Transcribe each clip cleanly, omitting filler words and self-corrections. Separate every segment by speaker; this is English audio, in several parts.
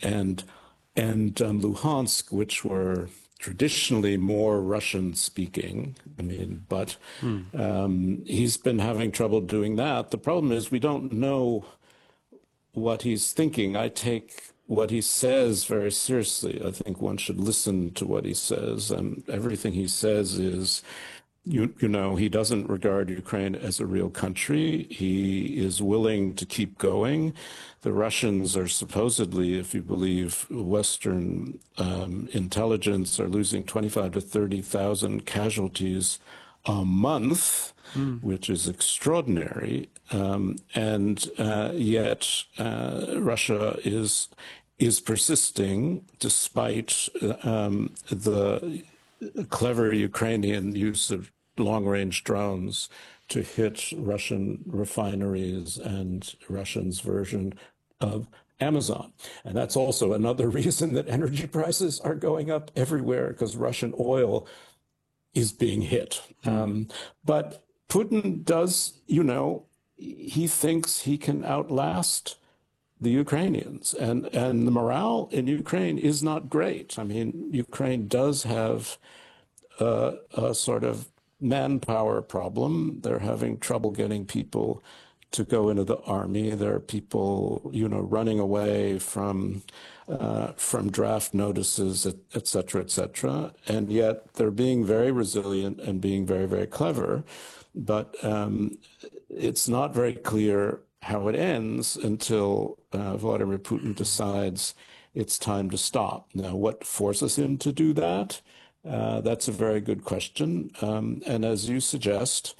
Speaker 1: and Luhansk, which were traditionally more Russian speaking. I mean, but he's been having trouble doing that. The problem is we don't know what he's thinking. I take what he says very seriously. I think one should listen to what he says, and everything he says is, he doesn't regard Ukraine as a real country. He is willing to keep going. The Russians are supposedly, if you believe Western intelligence, are losing 25 to 30,000 casualties a month, which is extraordinary. And yet Russia is persisting despite the clever Ukrainian use of long-range drones to hit Russian refineries and Russians' version of Amazon. And that's also another reason that energy prices are going up everywhere, because Russian oil is being hit. But Putin does, he thinks he can outlast the Ukrainians, and the morale in Ukraine is not great. I mean, Ukraine does have a sort of manpower problem. They're having trouble getting people to go into the army. There are people, running away from draft notices, et cetera, et cetera. And yet they're being very resilient and being very, very clever. But it's not very clear how it ends until Vladimir Putin decides it's time to stop. Now, what forces him to do that? That's a very good question. And as you suggest,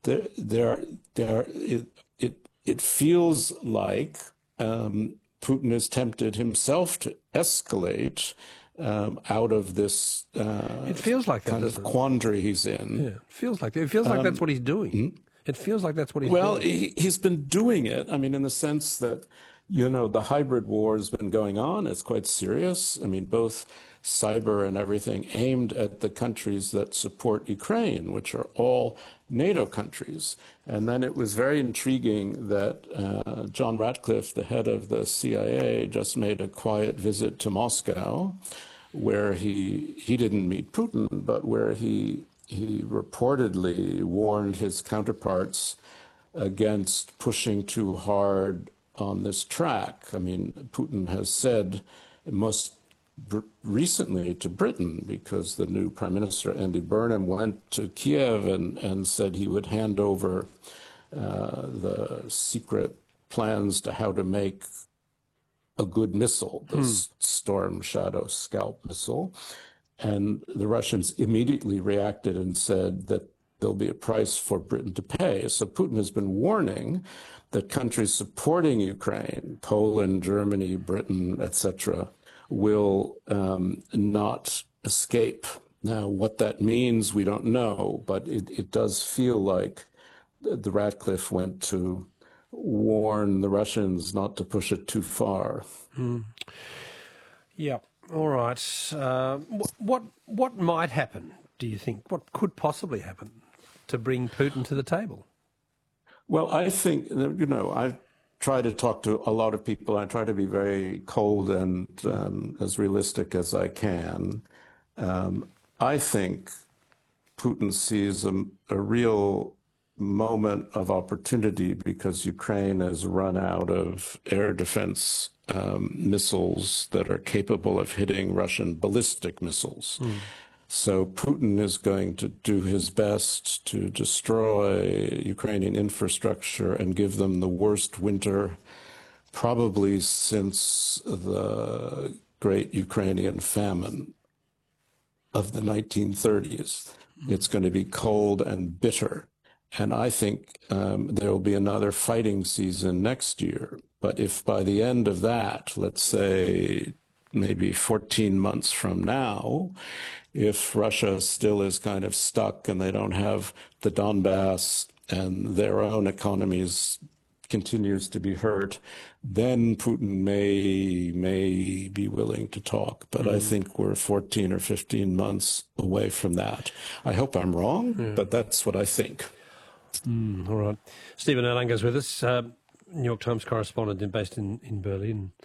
Speaker 1: it feels like Putin is tempted himself to escalate out of this
Speaker 2: it feels like
Speaker 1: kind of quandary he's in.
Speaker 2: Yeah, it feels like that's what he's doing. It feels like that's what he's doing.
Speaker 1: Well, he's been doing it. I mean, in the sense that, the hybrid war has been going on. It's quite serious. I mean, both cyber and everything aimed at the countries that support Ukraine, which are all NATO countries. And then it was very intriguing that John Ratcliffe, the head of the CIA, just made a quiet visit to Moscow, where he didn't meet Putin, but where he reportedly warned his counterparts against pushing too hard on this track. I mean, Putin has said most recently to Britain, because the new Prime Minister, Andy Burnham, went to Kiev and said he would hand over the secret plans to how to make a good missile, the Storm Shadow Scalp missile. And the Russians immediately reacted and said that there'll be a price for Britain to pay. So Putin has been warning that countries supporting Ukraine, Poland, Germany, Britain, etc., will not escape. Now, what that means, we don't know, but it does feel like the Ratcliffe went to warn the Russians not to push it too far.
Speaker 2: Yeah. All right. What might happen, do you think? What could possibly happen to bring Putin to the table?
Speaker 1: Well, I think, I've tried to talk to a lot of people. I try to be very cold and as realistic as I can. I think Putin sees a real moment of opportunity because Ukraine has run out of air defense missiles that are capable of hitting Russian ballistic missiles. So Putin is going to do his best to destroy Ukrainian infrastructure and give them the worst winter probably since the great Ukrainian famine of the 1930s. It's going to be cold and bitter. And I think there will be another fighting season next year. But if by the end of that, let's say maybe 14 months from now, if Russia still is kind of stuck and they don't have the Donbass and their own economies continues to be hurt, then Putin may be willing to talk. But I think we're 14 or 15 months away from that. I hope I'm wrong, but that's what I think.
Speaker 2: All right. Stephen Erlanger is with us, New York Times correspondent based in Berlin.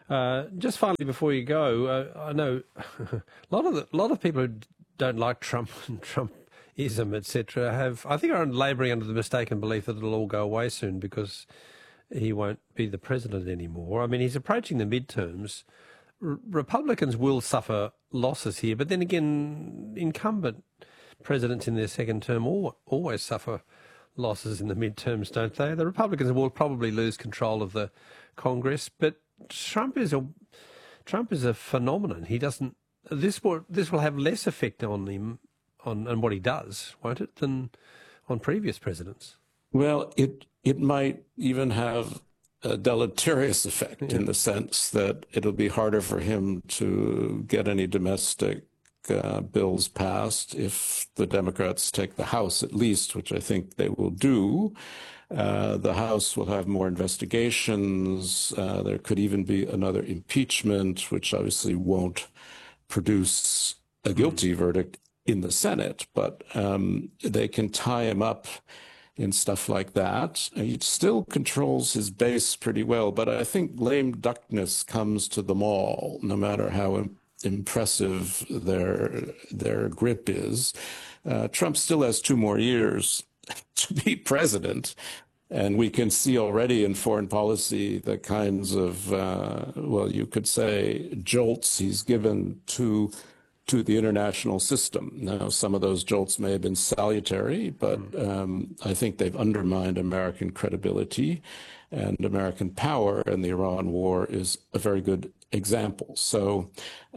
Speaker 2: Just finally, before you go, I know a lot of people who don't like Trump and Trumpism, etc., I think, are labouring under the mistaken belief that it'll all go away soon because he won't be the president anymore. I mean, he's approaching the midterms. Republicans will suffer losses here, but then again, incumbent presidents in their second term always suffer losses in the midterms, don't they? The Republicans will probably lose control of the Congress, but Trump is a phenomenon. He doesn't. This will have less effect on him on what he does, won't it, than on previous presidents?
Speaker 1: Well, it might even have a deleterious effect in the sense that it'll be harder for him to get any domestic bills passed if the Democrats take the House, at least, which I think they will do. The House will have more investigations. There could even be another impeachment, which obviously won't produce a guilty verdict in the Senate, but they can tie him up in stuff like that. He still controls his base pretty well, but I think lame duckness comes to them all, no matter how impressive their grip is. Trump still has 2 more years to be president, and we can see already in foreign policy the kinds of, well, you could say, jolts he's given to the international system. Now, some of those jolts may have been salutary, but I think they've undermined American credibility and American power, and the Iran war is a very good example. So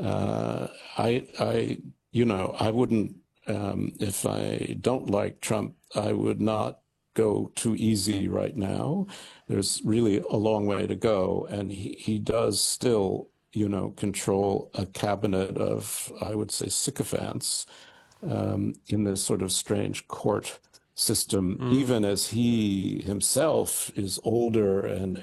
Speaker 1: I wouldn't, if I don't like Trump, I would not go too easy right now. There's really a long way to go, and he does still control a cabinet of, I would say, sycophants in this sort of strange court system, even as he himself is older and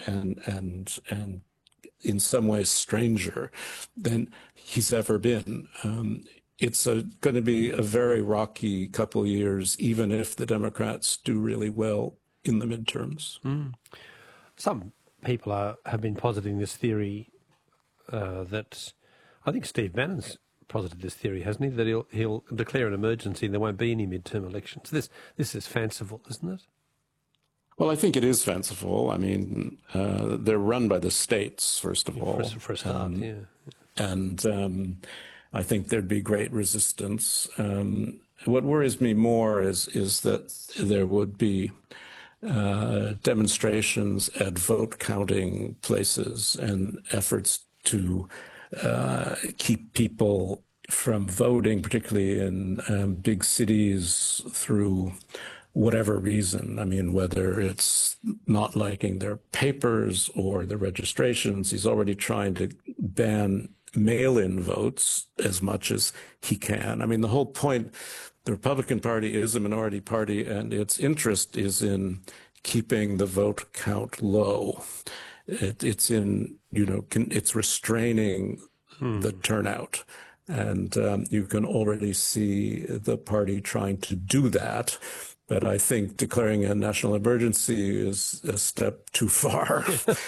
Speaker 1: in some ways stranger than he's ever been. It's going to be a very rocky couple of years, even if the Democrats do really well in the midterms.
Speaker 2: Some people have been positing this theory that I think Steve Bannon's posited this theory, hasn't he? That he'll declare an emergency and there won't be any midterm elections. This is fanciful, isn't it?
Speaker 1: Well, I think it is fanciful. I mean, they're run by the states, first of all.
Speaker 2: For a start, yeah.
Speaker 1: And I think there'd be great resistance. What worries me more is that there would be demonstrations at vote counting places and efforts to keep people from voting, particularly in big cities, through whatever reason. I mean, whether it's not liking their papers or the registrations. He's already trying to ban mail-in votes as much as he can. I mean, the whole point, the Republican Party is a minority party, and its interest is in keeping the vote count low. It's in, it's restraining the turnout. And you can already see the party trying to do that. But I think declaring a national emergency is a step too far.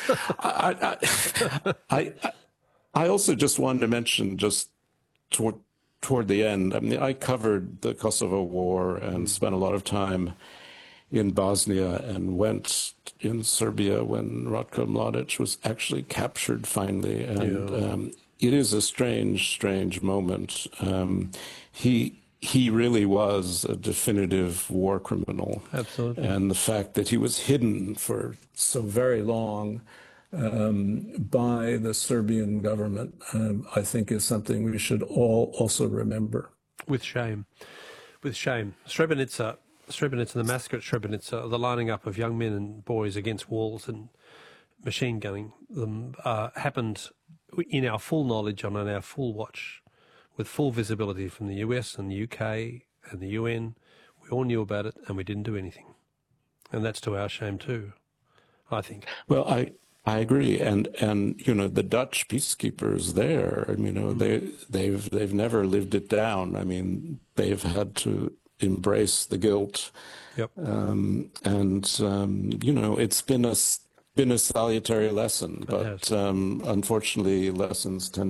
Speaker 1: I also just wanted to mention, just toward the end, I mean, I covered the Kosovo War and spent a lot of time in Bosnia and went in Serbia when Ratko Mladic was actually captured finally. And it is a strange moment. He really was a definitive war criminal.
Speaker 2: Absolutely.
Speaker 1: And the fact that he was hidden for so very long by the Serbian government, I think is something we should all also remember.
Speaker 2: With shame. Srebrenica, the massacre at Srebrenica, the lining up of young men and boys against walls and machine gunning them happened in our full knowledge and on our full watch, with full visibility from the US and the UK and the UN. We all knew about it and we didn't do anything. And that's to our shame too, I think.
Speaker 1: Well, I agree, and the Dutch peacekeepers there, they've never lived it down. I mean, they've had to embrace the guilt.
Speaker 2: Yep.
Speaker 1: It's been been a salutary lesson, but unfortunately, lessons tend